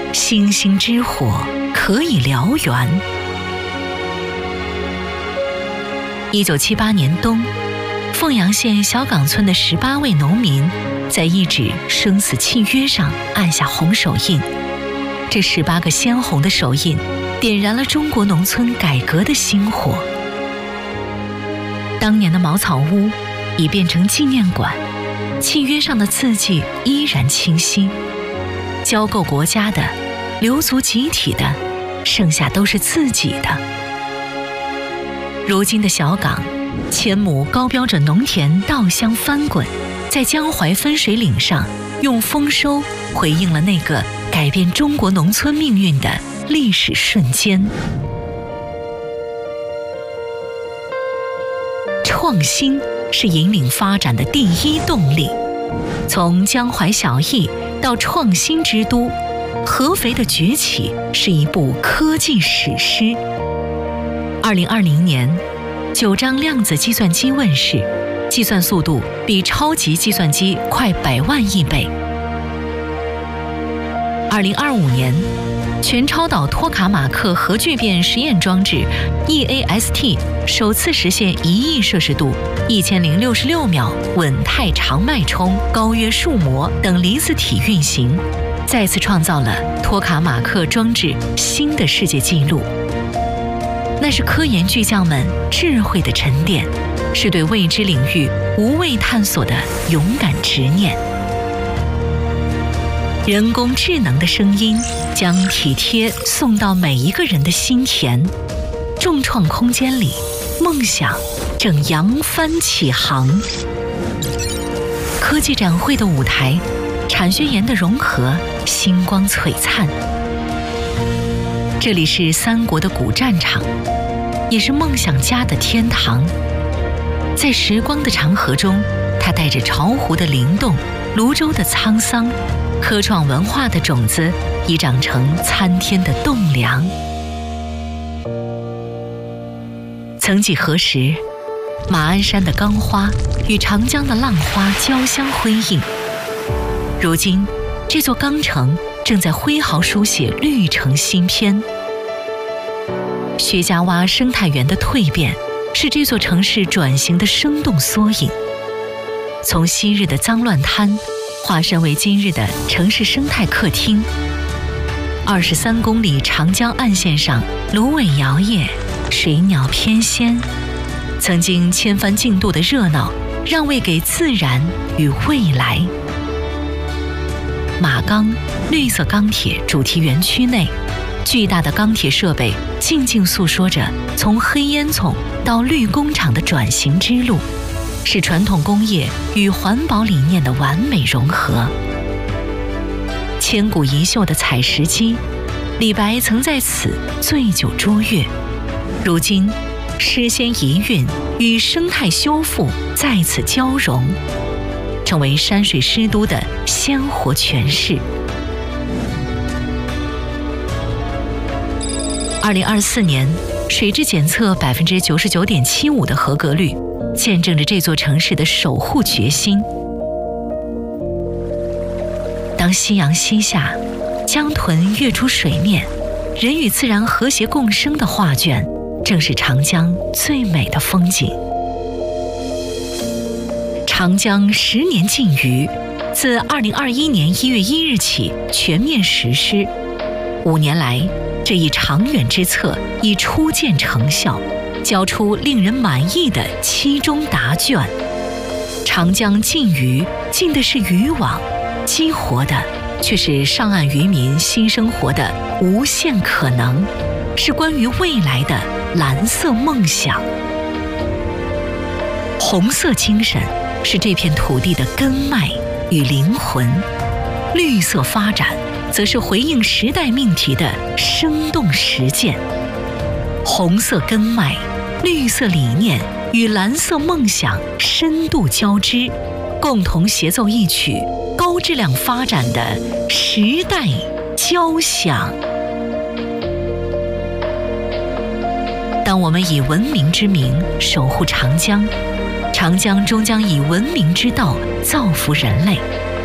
星星之火可以燎原。1978年冬，凤阳县小岗村的18位农民在一纸生死契约上按下红手印。这18个鲜红的手印点燃了中国农村改革的星火。当年的茅草屋已变成纪念馆，契约上的字迹依然清晰。交够国家的，留足集体的，剩下都是自己的。如今的小岗，1000亩高标准农田稻香翻滚，在江淮分水岭上用丰收回应了那个改变中国农村命运的历史瞬间。创新是引领发展的第一动力。从江淮小邑到创新之都，合肥的崛起是一部科技史诗。2020年，9张量子计算机问世，计算速度比超级计算机快100万亿倍。2025年，全超导托卡马克核聚变实验装置 EAST 首次实现1亿摄氏度、1066秒稳态长脉冲、高约数模等离子体运行，再次创造了托卡马克装置新的世界纪录。那是科研巨匠们智慧的沉淀，是对未知领域无畏探索的勇敢执念。人工智能的声音将体贴送到每一个人的心田，众创空间里，梦想正扬帆起航。科技展会的舞台，产学研的融合，星光璀璨。这里是三国的古战场，也是梦想家的天堂。在时光的长河中，它带着巢湖的灵动，泸州的沧桑，科创文化的种子已长成参天的栋梁。曾几何时，马鞍山的钢花与长江的浪花交相辉映。如今，这座钢城正在挥毫书写绿城新篇。薛家洼生态园的蜕变，是这座城市转型的生动缩影。从昔日的脏乱滩，化身为今日的城市生态客厅。23公里长江岸线上，芦苇摇曳，水鸟翩跹。曾经千帆竞渡的热闹，让位给自然与未来。马钢绿色钢铁主题园区内，巨大的钢铁设备静静诉说着从黑烟囱到绿工厂的转型之路，是传统工业与环保理念的完美融合。千古一秀的采石机，李白曾在此醉酒逐月。如今，诗仙遗韵与生态修复在此交融，成为山水诗都的鲜活诠释。2024年，水质检测99.75%的合格率，见证着这座城市的守护决心。当夕阳西下，江豚跃出水面，人与自然和谐共生的画卷，正是长江最美的风景。长江10年禁渔，自2021年1月1日起全面实施。5年来，这一长远之策已初见成效，交出令人满意的期中答卷。长江禁渔，禁的是渔网，激活的却是上岸渔民新生活的无限可能，是关于未来的蓝色梦想。红色精神是这片土地的根脉与灵魂，绿色发展则是回应时代命题的生动实践。红色根脉、绿色理念与蓝色梦想深度交织，共同协奏一曲高质量发展的时代交响。当我们以文明之名守护长江，长江终将以文明之道造福人类。